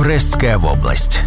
Брэсцкая вобласць.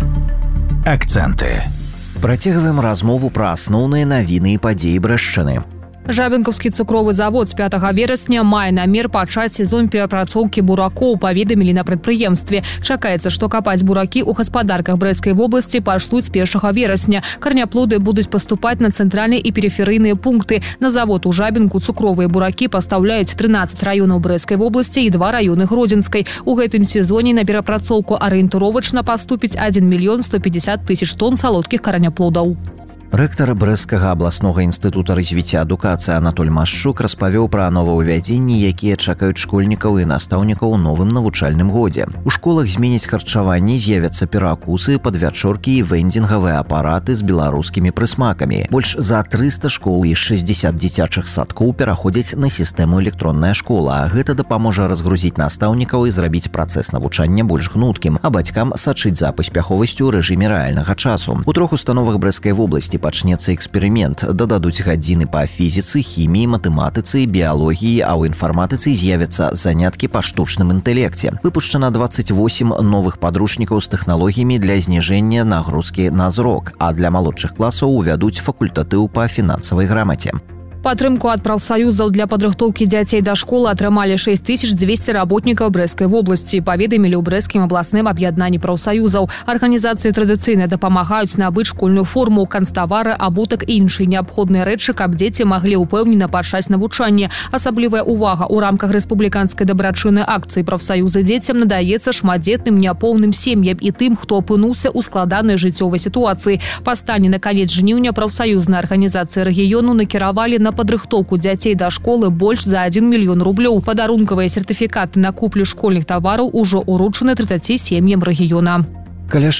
Акцэнты. Працягваем размову пра асноўныя навіны і падзеі Брэшчыны. Жабінкаўскі цукровы завод з 5 верасня мае намер пачаць сезон перапрацоўкі буракоў, паведамілі на прадпрыемстве. Чакаецца, што капаць буракі ў гаспадарках Брэсцкай вобласці пачнуць з 1 верасня. Карняплоды будуць паступаць на цэнтральныя і перыферыйныя пункты. На завод у Жабінку цукровыя буракі пастаўляюць 13 раёнаў Брэсцкай вобласці і 2 раёны Гродзенскай. У гэтым сезоне на перапрацоўку арыентыровачна паступіць 1 мільён 150 тысяч тонн салодкіх караняплодаў. Рэктар Брэсцкага абласнога інстытута развіцця адукацыі Анатоль Машчук распавёў пра новаўвядзенні, якія чакаюць школьнікаў і настаўнікаў у новым навучальным годзе. У школах зменяць харчаванне, з'явяцца перакусы, падвячоркі і вендзінгавыя апараты з беларускімі прысмакамі. Больш за 300 школ і 60 дзіцячых садкоў пераходзяць на сістэму электронная школа. Гэта дапаможа разгрузіць настаўнікаў і зрабіць працэс навучання больш гнуткім, а бацькам сачыць за паспяховасцю ў рэжыме рэальнага часу. У 3 установах Брэсцкай вобласці пачнецца эксперымент. Дададуць гадзіны па фізіцы, хіміі, матэматыцы, біялогіі, а ў інфарматыцы з'явяцца заняткі па штучным інтэлекце. Выпушчана 28 новых падручнікаў з тэхналогіямі для зніжэння нагрузкі на зрок, а для малодшых класаў увядуць факультатыў па фінансавай грамаце. Падтрымку ад прафсаюзаў для падрыхтоўкі дзяцей да школы атрымалі 6200 работнікаў Брэсцкай вобласці, паведамілі ў Брэсцкім абласным аб'яднанні прафсаюзаў. Арганізацыі традыцыйна дапамагаюць набыць школьную форму, канцтавары, абутак і іншыя неабходныя рэчы, каб дзеці маглі ўпэўнена пачаць навучанне. Асаблівая ўвага ў рамках рэспубліканскай дабрачыннай акцыі прафсаюзы дзецям надаецца шматдзетным няпоўным сем'ям і тым, хто апынуўся ў складанай жыццёвай сітуацыі. Па стане на канец жніўня прафсаюзныя арганізацыі рэгіёну накіравалі на падрыхтоўку дзяцей да школы больш за 1 мільён рублёў. Падарункавыя сертыфікаты на куплю школьных тавараў ужо ўручаны 30 сем'ям рэгіёна. Каля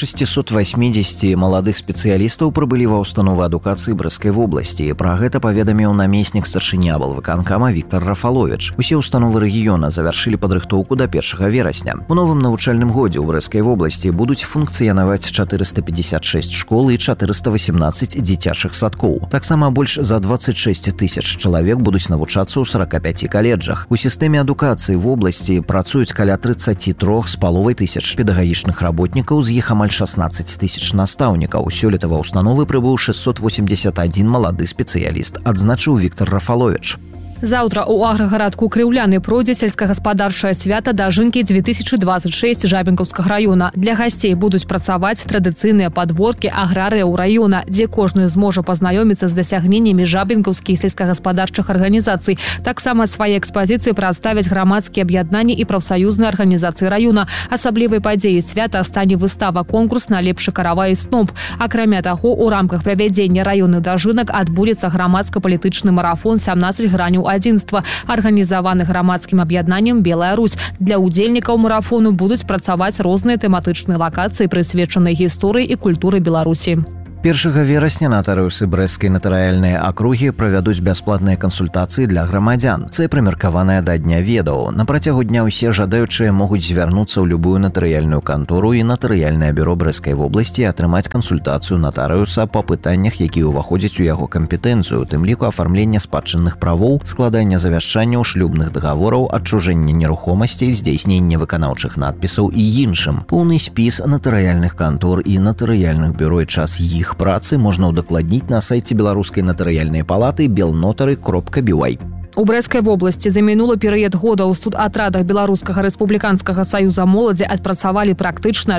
680 маладых спецыялістаў прыбылі ва ўстановы адукацыі Брэсцкай вобласці. Пра гэта паведаміў намеснік старшыні аблвыканкама Віктор Рафалович. Усе ўстановы рэгіёна завяршылі падрыхтоўку да 1 верасня. У новым навучальным годзе ў Брэсцкай вобласці будуць функцыянаваць 456 школ і 418 дзіцячых садкоў. Таксама больш за 26 тысяч чалавек будуць навучацца ў 45 каледжах. У сістэме адукацыі вобласці працуюць каля 33,5 тысяч педагагічных работнікаў, з іх амаль 16 тысяч настаўнікаў. Сёлета ва ўстановы прыбыў 681 малады спецыяліст, адзначыў Віктор Рафалович. Заўтра ў аграгарадку Крыўляны пройдзе сельскагаспадарчае свята дажынкі 2026 Жабінкаўскага раёна. Для гасцей будуць працаваць традыцыйныя падворкі аграрыяў раёна, дзе кожны зможа пазнаёміцца з дасягненнямі жабінкаўскіх сельскагаспадарчых арганізацый. Таксама свае экспазіцыі прадставяць грамадскія аб'яднанні і прафсаюзныя арганізацыі раёна. Асаблівай падзеяй свята стане выстава-конкурс на лепшы каравай і сноп. Акрамя таго, у рамках правядзення раённых дажынак адбудзецца грамадска-палітычны марафон 17 граняў адзінства, арганізаваны грамадскім аб'яднаннем «Белая Русь». Для удзельнікаў марафону будуць працаваць розныя тэматычныя лакацыі, прысвечаныя гісторыі і культуры Беларусі. 1 верасня натарыусы Брэсцкай натарыяльнай акругі правядуць бясплатныя кансультацыі для грамадзян. Це прымеркаванае да дня ведаў. На працягу дня ўсе жадаючыя могуць звярнуцца ў любую натарыяльную кантору і натарыяльнае бюро Брэсцкай вобласці і атрымаць кансультацыю натарыуса па пытаннях, якія ўваходзяць у яго кампетэнцыю, тым ліку афармлення спадчынных правоў, складання завяшчанняў, шлюбных дагавораў, адчужэння нерухомасцей, здзейснення выканаўчых надпісаў і іншым. Поўны спіс натарыяльных кантор і натарыяльных бюро і час іх працы можна ўдакладніць на сайце беларускай натарыяльнай палаты belnotary.by. У Брэсцкай вобласці за мінулы перыяд года ў студатрадах Беларускага рэспубліканскага саюза моладзі адпрацавалі практычна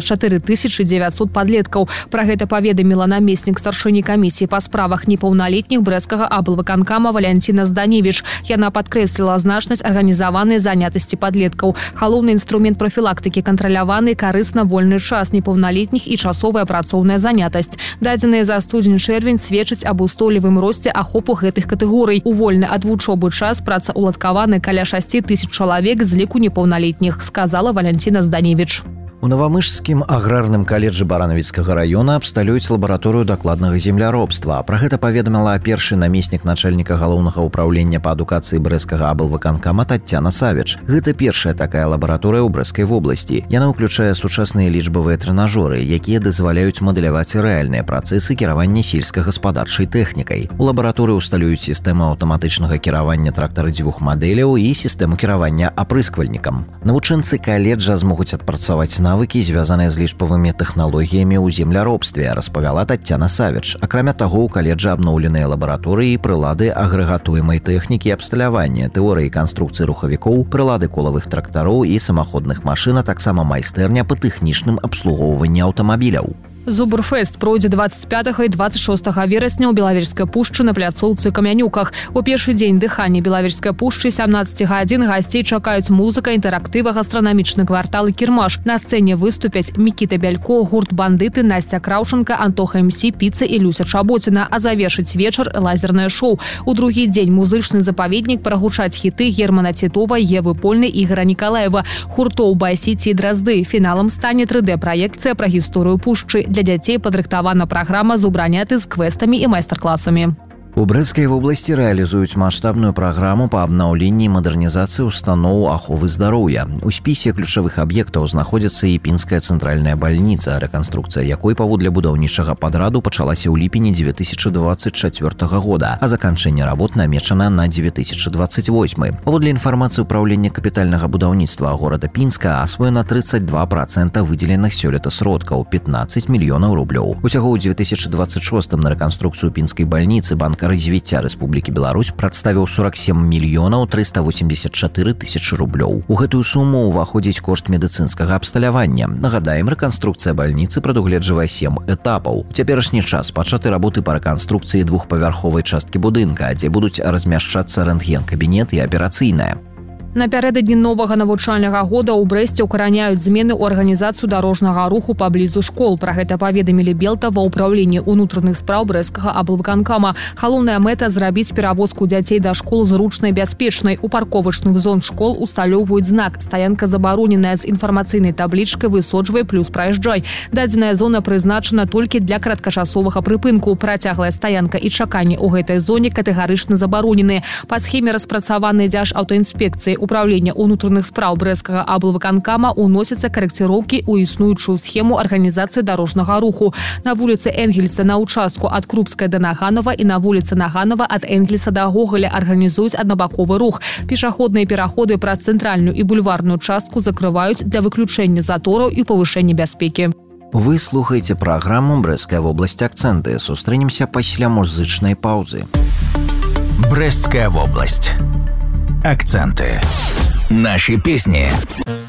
4900 падлеткаў. Пра гэта паведаміла намеснік старшыні камісіі па справах непаўналетніх Брэсцкага аблвыканкама Валянціна Зданевіч. Яна падкрэсліла значнасць арганізаванай занятасці падлеткаў. Галоўны інструмент прафілактыкі кантраляваны карысна вольны час непаўналетніх і часовая працоўная занятасць. Дадзеныя за студзень-чэрвень сведчаць аб устойлівым росце ахопу гэтых катэгорый. У вольны ад вучобы час працаўладкаваны каля 6 тысяч чалавек з ліку непаўналетніх, сказала Валянціна Зданевіч. У Навамышскім аграрным каледжы Баранавіцкага раёна абсталююць лабараторыю дакладнага земляробства. Пра гэта паведаміла першы намеснік начальніка галоўнага ўпраўлення па адукацыі Брэсцкага аблвыканкама Таццяна Савіч. Гэта першая такая лабараторыя ў Брэсцкай вобласці. Яна ўключае сучасныя лічбавыя трэнажоры, якія дазваляюць мадэляваць рэальныя працэсы кіравання сельскагаспадарчай тэхнікай. У лабараторыі ўсталююць сістэму аўтаматычнага кіравання трактара дзвюх мадэляў і сістэму кіравання апрысквальнікам. Навучэнцы каледжа змогуць адпрацаваць на навыкі, звязаныя з лічбавымі тэхналогіямі ў земляробстве, распавяла Таццяна Савіч. Акрамя таго, у каледжы абноўленыя лабараторыі, прылады агрэгатуемай тэхнікі і абсталявання, тэорыі канструкцыі рухавікоў, прылады колавых трактароў і самаходных машын, а таксама майстэрня па тэхнічным абслугоўванні аўтамабіляў. Зубрфест пройдзе 25 і 26 верасня ў Белавежскай пушчы на пляцоўцы Камянюках. У першы дзень дыхання Белавежскай пушчы 17 гадзін гасцей чакаюць музыка, інтэрактыва, гастранамічны квартал і кірмаш. На сцэне выступяць Мікіта Бялько, гурт «Бандыты», Настя Краўченка, Антоха МС, Піцца і Люся Чаботіна. А завершыць вечар лазернае шоу. У другі дзень музычны запаведнік прагучаць хіты Германа Тітова, Евы Польнай і Ігора Нікалаева, гуртоў «Байсіці» і «Дразды». Фіналам стане 3D-праекцыя пра гісторыю пушчы. Для дзяцей падрыхтавана праграма зубраняты з квестамі і майстар-класамі. У Брэсцкай вобласці рэалізуюць маштабную праграму па абнаўленні і мадэрнізацыі устаноў аховы здароўя. У спісе ключавых аб'ектаў знаходзіцца Іпінская цэнтральная бальніца, рэканструкцыя якой паводле будаўнічага падраду пачалася ў ліпені 2024 года, а заканчэнне работ намечана на 2028. Паводле інфармацыі ўпраўлення капітальнага будаўніцтва горада Пінска асвоена 32% выдзеленых сёлета сродкаў, 15 мільёнаў рублёў. Усяго ў 2026 на рэканструкцыю Пінскай бальніцы Банк развіцця Рэспублікі Беларусь прадставіў 47 мільёнаў 384 тысячы рублёў. У гэтую суму ўваходзіць кошт медыцынскага абсталявання. Нагадаем, рэканструкцыя бальніцы прадугледжвае 7 этапаў. У цяперашні час пачаты работы па рэканструкцыі двухпавярховай часткі будынка, дзе будуць размяшчацца рэнтген-кабінет і аперацыйная. Напярэдадні новага навучальнага года ў Брэсце ўкараняюць змены ў арганізацыю дарожнага руху паблізу школ. Пра гэта паведамілі Белта ва ўпраўленні ўнутраных спраў Брэсцкага аблвыканкама. Галоўная мэта – зрабіць перавозку дзяцей да школ зручнай, бяспечнай. У парковачных зон школ усталёўваюць знак «Стаянка забароненая» з інфармацыйнай таблічкай «Высоджвай плюс праязджай». Дадзеная зона прызначана толькі для кароткачасовага прыпынку. Працяглая стаянка і чаканне ў гэтай зоне катэгарычна забаронены. Па схеме распрацаванай Дзяржаўтаінспекцыі управлення ўнутраных спраў Брэсцкага аблвыканкама уносяцца карэкціроўкі ў існуючую схему арганізацыі дарожнага руху. На вуліцы Энгельса на ўчастку ад Крупскай да Наганова і на вуліцы Наганова ад Энгельса да Гоголя арганізуюць аднабаковы рух. Пешаходныя пераходы праз цэнтральную і бульварную частку закрываюць для выключэння затораў і павышэння бяспекі. Вы слухаеце праграму «Брэсцкая вобласць. Акцэнты». Сустрэнемся пасля музычнай паўзы. Брэсцкая вобласць. Акценты. Наши песни.